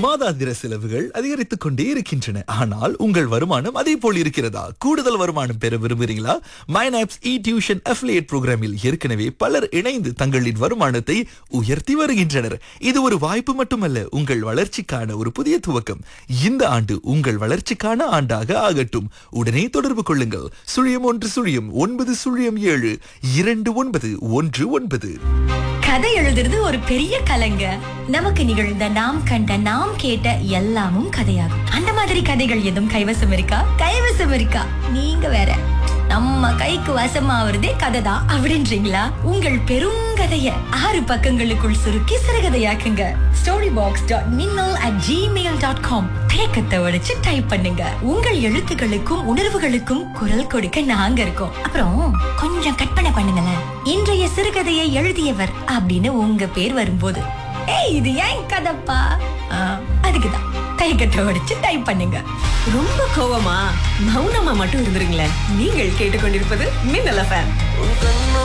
மாதாந்திர செலவுகள் அதிகரித்துக் கொண்டே இருக்கின்றன. ஆனால் உங்கள் வருமானம் அதே போல் இருக்கிறதா? கூடுதல் வருமானம் பெற விரும்புகிறீங்களா? மைனாப்ஸ் இ டியூஷன் அஃபிலியேட் புரோகிராமில் ஏற்கனவே பலர் இணைந்து தங்களின் வருமானத்தை உயர்த்தி வருகின்றனர். இது ஒரு வாய்ப்பு மட்டுமல்ல, உங்கள் வளர்ச்சிக்கான ஒரு புதிய துவக்கம். இந்த ஆண்டு உங்கள் வளர்ச்சிக்கான ஆண்டாக ஆகட்டும். உடனே தொடர்பு கொள்ளுங்கள். 01 7 கதை எழுதுறது ஒரு பெரிய கலைங்க. நமக்கு நிகழ்ந்த, நாம் கண்ட, நாம் கேட்ட எல்லாமும் கதையாகும். அந்த மாதிரி கதைகள் எதுவும் கைவசம் இருக்கா? கைவசம் இருக்கா? நீங்க வேற. நம்ம கைக்கு வசமாவதே கதை தான் அப்படின்றீங்களா? உங்கள் பெருங்கதைய 6 பக்கங்களுக்குள் சுருக்கி சிறுகதையாக்குங்க. storybox.minnal@gmail.com. தேக்கத்தை உடைச்சு டைப் பண்ணுங்க. உங்கள் எழுத்துக்களுக்கும் உணர்வுகளுக்கும் குரல் கொடுக்க நாங்க இருக்கோம். அப்புறம் கொஞ்சம் கற்பனை பண்ணுங்களேன். இன்றைய சிறுகதையை எழுதியவர் அப்படின்னு உங்க பேர் வரும்போது, ஏய் இது ஏன் கதைப்பா, அதுக்குதான் கைக்கட்டை உடைச்சு டைப் பண்ணுங்க. ரொம்ப கோவமா மௌனமா மட்டும் இருந்துருங்களேன். நீங்கள் கேட்டுக்கொண்டிருப்பது மின்னல் FM.